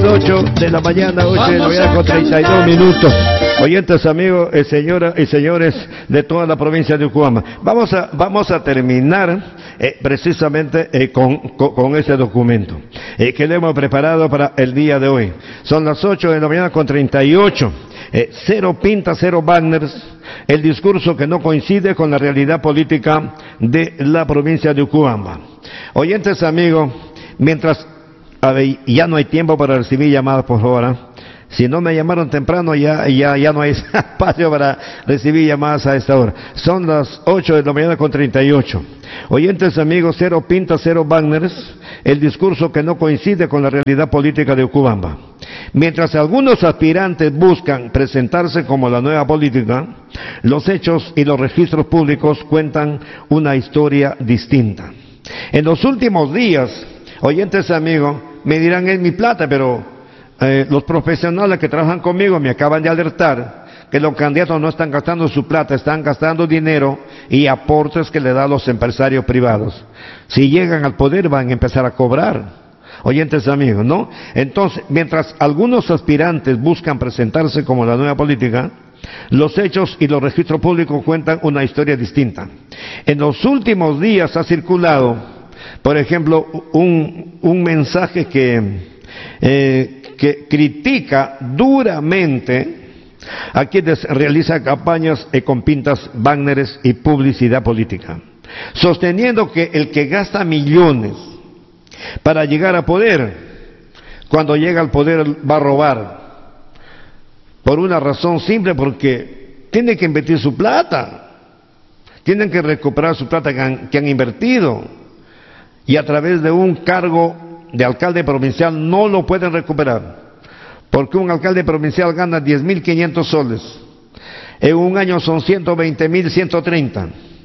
8 de la mañana, 8 de la mañana con 32 minutos. Oyentes, amigos, señoras y señores de toda la provincia de Ucuama. Vamos a terminar precisamente con ese documento que le hemos preparado para el día de hoy. Son las 8 de la mañana con 38. Cero pinta, cero banners. El discurso que no coincide con la realidad política de la provincia de Ucuama. Oyentes, amigos, mientras ya no hay tiempo para recibir llamadas, por favor. Si no me llamaron temprano, ya no hay espacio para recibir llamadas a esta hora. Son las 8 de la mañana con 38. Oyentes, amigos, cero pintas, cero banners. El discurso que no coincide con la realidad política de Ucuamba. Mientras algunos aspirantes buscan presentarse como la nueva política, los hechos y los registros públicos cuentan una historia distinta. En los últimos días, oyentes, amigos, me dirán es mi plata, pero los profesionales que trabajan conmigo me acaban de alertar que los candidatos no están gastando su plata, están gastando dinero y aportes que le dan los empresarios privados. Si llegan al poder van a empezar a cobrar, oyentes, amigos, ¿no? Entonces, mientras algunos aspirantes buscan presentarse como la nueva política, los hechos y los registros públicos cuentan una historia distinta. En los últimos días ha circulado, por ejemplo, un mensaje que critica duramente a quienes realizan campañas con pintas, banners y publicidad política, sosteniendo que el que gasta millones para llegar a poder, cuando llega al poder va a robar, por una razón simple, porque tiene que invertir su plata, tienen que recuperar su plata que han invertido, y a través de un cargo de alcalde provincial no lo pueden recuperar, porque un alcalde provincial gana 10.500 soles, en un año son 120.130,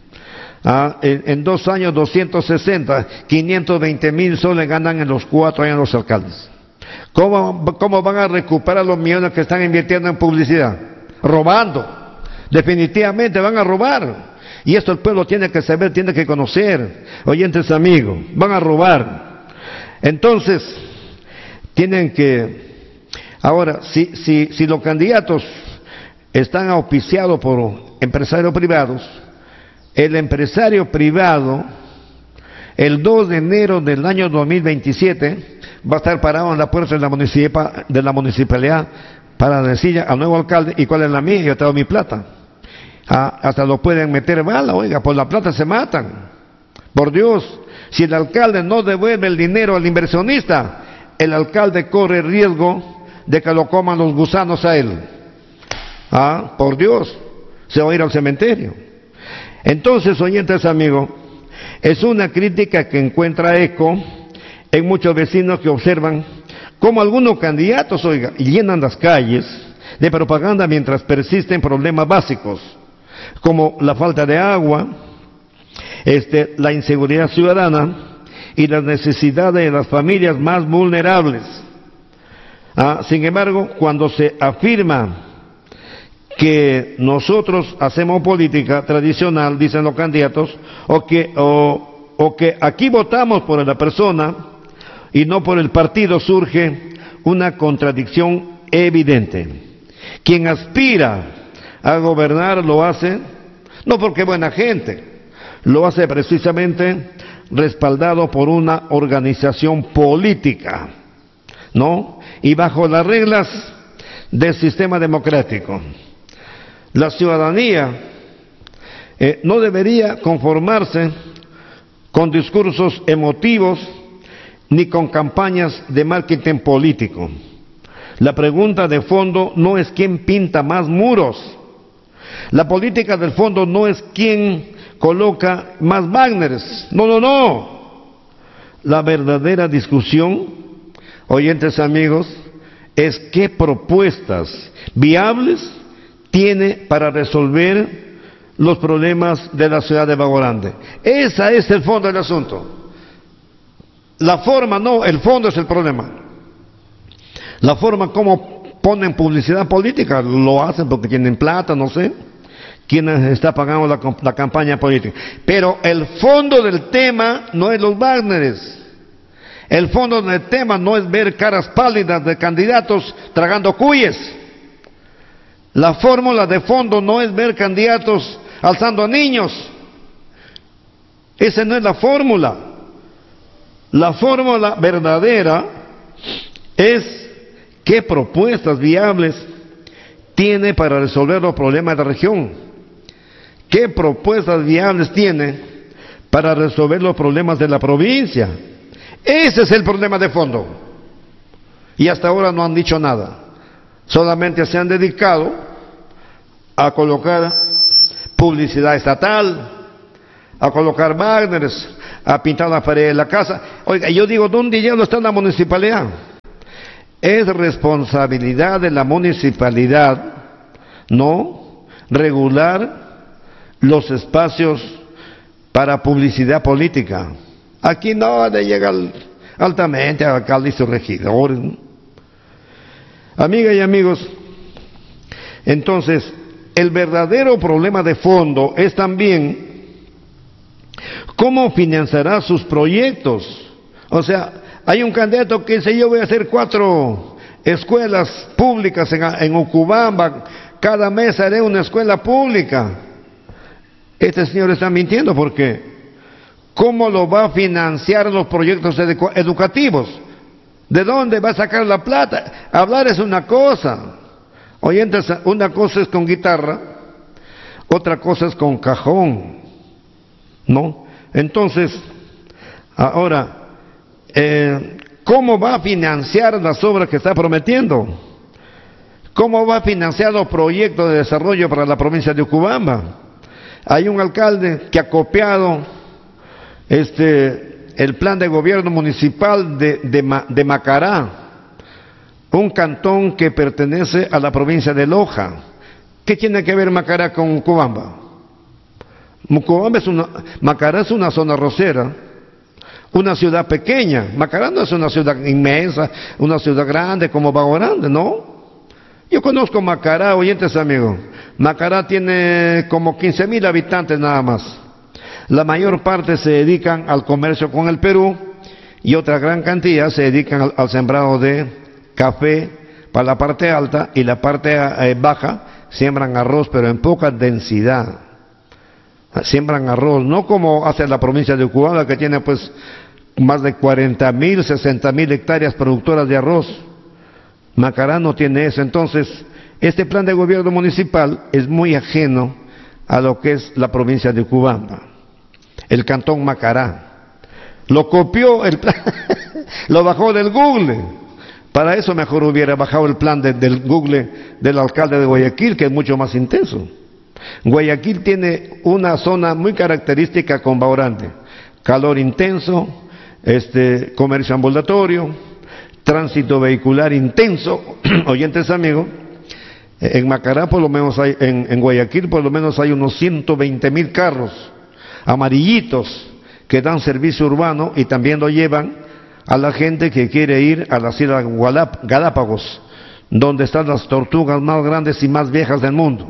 en 2 años 260, 520.000 soles ganan en los 4 años los alcaldes. ¿Cómo van a recuperar los millones que están invirtiendo en publicidad? Robando. Definitivamente van a robar. Y esto el pueblo tiene que saber, tiene que conocer. Oyentes, amigos, van a robar. Entonces, tienen que... Ahora, si los candidatos están auspiciados por empresarios privados, el empresario privado, el 2 de enero del año 2027, va a estar parado en la puerta de la municipalidad para decirle al nuevo alcalde, ¿y cuál es la mía? Yo tengo mi plata. Hasta lo pueden meter bala, oiga, por la plata se matan. Por Dios, si el alcalde no devuelve el dinero al inversionista, el alcalde corre riesgo de que lo coman los gusanos a él. Por Dios, se va a ir al cementerio. Entonces, oyentes, amigos, es una crítica que encuentra eco en muchos vecinos que observan cómo algunos candidatos, oiga, llenan las calles de propaganda mientras persisten problemas básicos, como la falta de agua, la inseguridad ciudadana y las necesidades de las familias más vulnerables. Sin embargo, cuando se afirma que nosotros hacemos política tradicional, dicen los candidatos, o que aquí votamos por la persona y no por el partido, surge una contradicción evidente. Quien aspira a gobernar lo hace no porque es buena gente, lo hace precisamente respaldado por una organización política, ¿no? Y bajo las reglas del sistema democrático. La ciudadanía no debería conformarse con discursos emotivos ni con campañas de marketing político. La pregunta de fondo no es quién pinta más muros. La política del fondo no es quién coloca más banners. No. La verdadera discusión, oyentes, amigos, es qué propuestas viables tiene para resolver los problemas de la ciudad de Bago Grande. Ese es el fondo del asunto. La forma no, el fondo es el problema. La forma como ponen publicidad política, lo hacen porque tienen plata, no sé quién está pagando la campaña política. Pero el fondo del tema no es los banners. El fondo del tema no es ver caras pálidas de candidatos tragando cuyes. La fórmula de fondo no es ver candidatos alzando a niños. Esa no es la fórmula. La fórmula verdadera es qué propuestas viables tiene para resolver los problemas de la región. ¿Qué propuestas viables tiene para resolver los problemas de la provincia? Ese es el problema de fondo. Y hasta ahora no han dicho nada. Solamente se han dedicado a colocar publicidad estatal, a colocar banners, a pintar la pared de la casa. Oiga, yo digo, ¿dónde diablo está la municipalidad? Es responsabilidad de la municipalidad, ¿no?, regular los espacios para publicidad política. Aquí no de llegar altamente a alcalde y sus regidores. Amigas y amigos, entonces, el verdadero problema de fondo es también cómo financiará sus proyectos. O sea, hay un candidato que dice, yo voy a hacer 4 escuelas públicas en Ucubamba, cada mes haré una escuela pública. Este señor está mintiendo porque ¿cómo lo va a financiar los proyectos educativos? ¿De dónde va a sacar la plata? Hablar es una cosa. Oyentes, una cosa es con guitarra, otra cosa es con cajón, ¿no? Entonces, ahora, ¿cómo va a financiar las obras que está prometiendo? ¿Cómo va a financiar los proyectos de desarrollo para la provincia de Ucubamba? Hay un alcalde que ha copiado el plan de gobierno municipal de Macará, un cantón que pertenece a la provincia de Loja. ¿Qué tiene que ver Macará con Ucubamba? Macará es una zona arrocera, una ciudad pequeña. Macará no es una ciudad inmensa, una ciudad grande como Bajo Grande, ¿no? Yo conozco Macará, oyentes amigos. Macará tiene como 15,000 habitantes nada más. La mayor parte se dedican al comercio con el Perú y otra gran cantidad se dedican al sembrado de café para la parte alta, y la parte baja siembran arroz, pero en poca densidad. Siembran arroz, no como hace la provincia de Ucubamba, que tiene pues más de 40,000, 60,000 hectáreas productoras de arroz. Macará no tiene eso. Entonces, este plan de gobierno municipal es muy ajeno a lo que es la provincia de Ucubamba, el cantón Macará. Lo copió el plan, lo bajó del Google. Para eso mejor hubiera bajado el plan del Google del alcalde de Guayaquil, que es mucho más intenso. Guayaquil tiene una zona muy característica con Bajo Grande: calor intenso, comercio ambulatorio, tránsito vehicular intenso. Oyentes amigos, en Macará por lo menos hay, en Guayaquil por lo menos hay unos 120,000 carros amarillitos que dan servicio urbano y también lo llevan a la gente que quiere ir a las Islas Galápagos, donde están las tortugas más grandes y más viejas del mundo.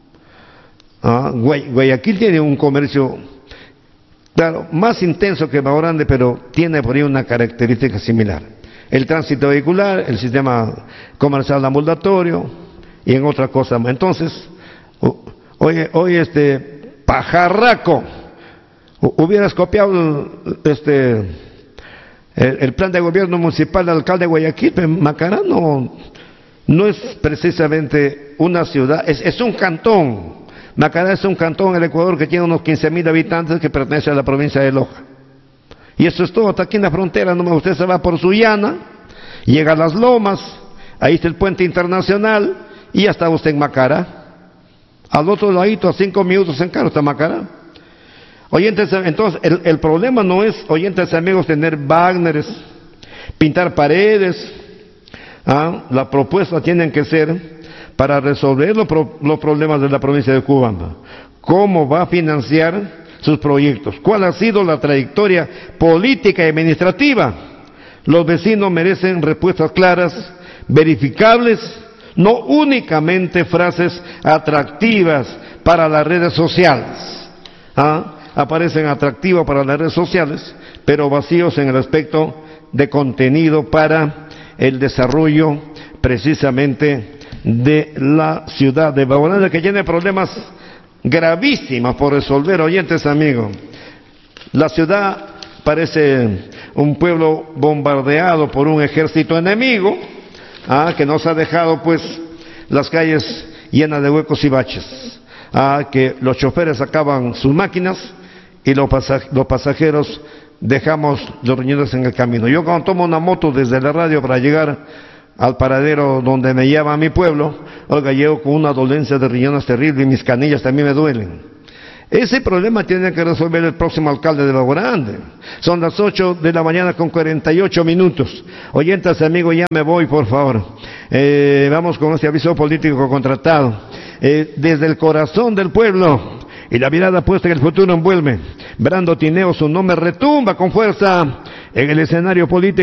Guayaquil tiene un comercio, claro, más intenso que Bajo Grande, pero tiene por ahí una característica similar: el tránsito vehicular, el sistema comercial ambulatorio y en otra cosa. Entonces, hoy pajarraco, hubieras copiado el plan de gobierno municipal del alcalde de Guayaquil. Macará no es precisamente una ciudad, es un cantón. Macará es un cantón en el Ecuador que tiene unos 15,000 habitantes, que pertenece a la provincia de Loja. Y eso es todo, está aquí en la frontera. Usted se va por Sullana, llega a Las Lomas, ahí está el puente internacional y ya está usted en Macará. Al otro ladito, a 5 minutos en carro, está Macará. Oyentes, entonces, el problema no es, oyentes amigos, tener banners, pintar paredes. La propuesta tienen que ser para resolver los problemas de la provincia de Ucubamba. ¿Cómo va a financiar sus proyectos? ¿Cuál ha sido la trayectoria política y administrativa? Los vecinos merecen respuestas claras, verificables, no únicamente frases atractivas para las redes sociales. Aparecen atractivos para las redes sociales, pero vacíos en el aspecto de contenido para el desarrollo precisamente de la ciudad de Babolanda, que tiene problemas gravísimos por resolver, oyentes amigos. La ciudad parece un pueblo bombardeado por un ejército enemigo, que nos ha dejado pues las calles llenas de huecos y baches, que los choferes acaban sus máquinas y los pasajeros dejamos los riñones en el camino. Yo cuando tomo una moto desde la radio para llegar al paradero donde me lleva a mi pueblo, oiga, llego con una dolencia de riñones terrible y mis canillas también me duelen. Ese problema tiene que resolver el próximo alcalde de Babolanda. Son las 8 de la mañana con 48 minutos. Oyentes amigos, ya me voy, por favor. Vamos con este aviso político contratado. Desde el corazón del pueblo y la mirada puesta en el futuro envuelve. Brando Tineo, su nombre retumba con fuerza en el escenario político.